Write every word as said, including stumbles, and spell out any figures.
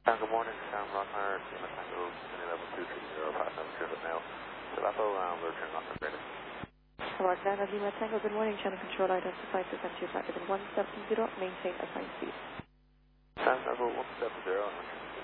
Um, good morning, Sam Rockner, Lima Tango, Mini Level two three zero, Pass Number Triple now. Salapo, um, we're turning off the credit. Rockner, Lima Tango, good morning, channel control, identify percent two flight within one seven zero, maintain assigned speed. Sam Level one seven zero,